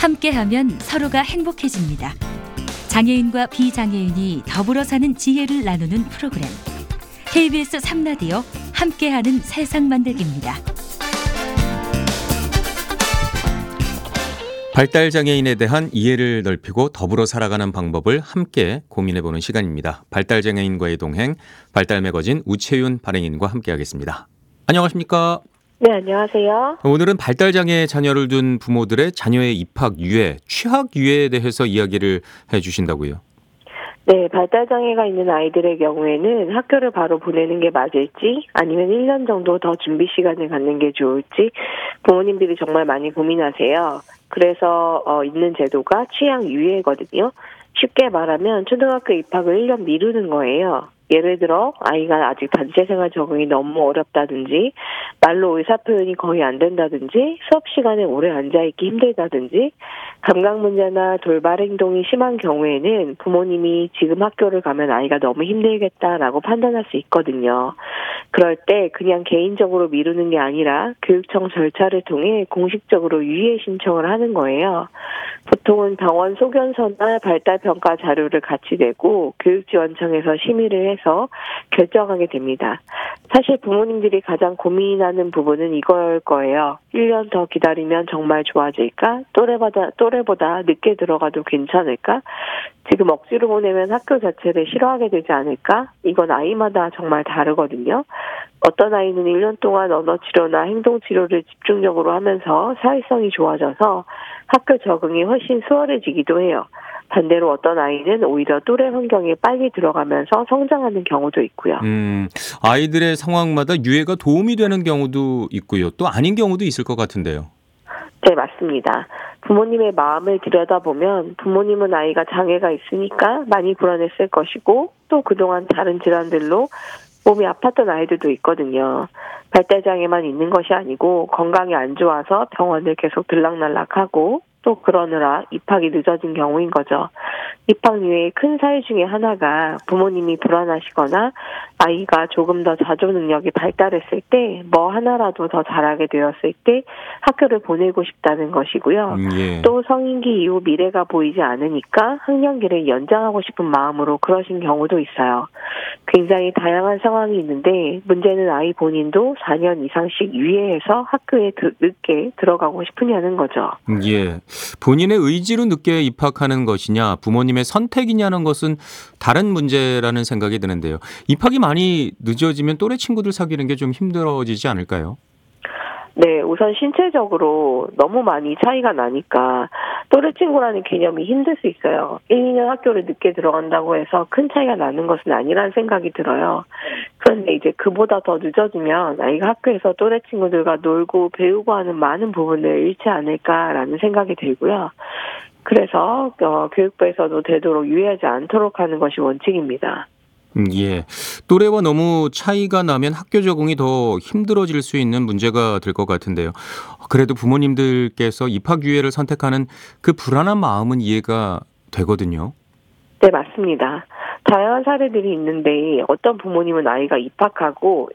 함께하면 서로가 행복해집니다. 장애인과 비장애인이 더불어 사는 지혜를 나누는 프로그램. KBS 3라디오 함께하는 세상 만들기입니다. 발달장애인에 대한 이해를 넓히고 더불어 살아가는 방법을 함께 고민해보는 시간입니다. 발달장애인과의 동행, 발달매거진 우채윤 발행인과 함께하겠습니다. 안녕하십니까? 네, 안녕하세요. 오늘은 발달장애 자녀를 둔 부모들의 자녀의 입학 유예, 취학 유예에 대해서 이야기를 해주신다고요. 네, 발달장애가 있는 아이들의 경우에는 학교를 바로 보내는 게 맞을지 아니면 1년 정도 더 준비 시간을 갖는 게 좋을지 부모님들이 정말 많이 고민하세요. 그래서 있는 제도가 취학 유예거든요. 쉽게 말하면 초등학교 입학을 1년 미루는 거예요. 예를 들어 아이가 아직 단체 생활 적응이 너무 어렵다든지 말로 의사표현이 거의 안 된다든지 수업 시간에 오래 앉아있기 힘들다든지 감각 문제나 돌발 행동이 심한 경우에는 부모님이 지금 학교를 가면 아이가 너무 힘들겠다라고 판단할 수 있거든요. 그럴 때 그냥 개인적으로 미루는 게 아니라 교육청 절차를 통해 공식적으로 유예 신청을 하는 거예요. 보통은 병원 소견서나 발달평가 자료를 같이 내고 교육지원청에서 심의를 해서 결정하게 됩니다. 사실 부모님들이 가장 고민하는 부분은 이걸 거예요. 1년 더 기다리면 정말 좋아질까? 또래보다 늦게 들어가도 괜찮을까? 지금 억지로 보내면 학교 자체를 싫어하게 되지 않을까? 이건 아이마다 정말 다르거든요. 어떤 아이는 1년 동안 언어치료나 행동치료를 집중적으로 하면서 사회성이 좋아져서 학교 적응이 훨씬 수월해지기도 해요. 반대로 어떤 아이는 오히려 또래 환경에 빨리 들어가면서 성장하는 경우도 있고요. 아이들의 상황마다 유예가 도움이 되는 경우도 있고요. 또 아닌 경우도 있을 것 같은데요. 네, 맞습니다. 부모님의 마음을 들여다보면 부모님은 아이가 장애가 있으니까 많이 불안했을 것이고 또 그동안 다른 질환들로 몸이 아팠던 아이들도 있거든요. 발달장애만 있는 것이 아니고 건강이 안 좋아서 병원을 계속 들락날락하고 또 그러느라 입학이 늦어진 경우인 거죠. 입학 유예의 큰 사유 중에 하나가 부모님이 불안하시거나 아이가 조금 더 자조 능력이 발달했을 때 뭐 하나라도 더 잘하게 되었을 때 학교를 보내고 싶다는 것이고요. 예. 또 성인기 이후 미래가 보이지 않으니까 학년기를 연장하고 싶은 마음으로 그러신 경우도 있어요. 굉장히 다양한 상황이 있는데 문제는 아이 본인도 4년 이상씩 유예해서 학교에 늦게 들어가고 싶으냐는 거죠. 예. 본인의 의지로 늦게 입학하는 것이냐 부모님의 선택이냐는 것은 다른 문제라는 생각이 드는데요. 입학이 많이 늦어지면 또래 친구들 사귀는 게 좀 힘들어지지 않을까요? 네, 우선 신체적으로 너무 많이 차이가 나니까 또래 친구라는 개념이 힘들 수 있어요. 1, 2년 학교를 늦게 들어간다고 해서 큰 차이가 나는 것은 아니라는 생각이 들어요. 그런데 이제 그보다 더 늦어지면 아이가 학교에서 또래 친구들과 놀고 배우고 하는 많은 부분을 잃지 않을까라는 생각이 들고요. 그래서 교육부에서도 되도록 유예하지 않도록 하는 것이 원칙입니다. 예. 또래와 너무 차이가 나면 학교 적응이 더 힘들어질 수 있는 문제가 될 것 같은데요. 그래도 부모님들께서 입학 유예를 선택하는 그 불안한 마음은 이해가 되거든요. 네, 맞습니다. 다양한 사례들이 있는데 어떤 부모님은 아이가 입학하고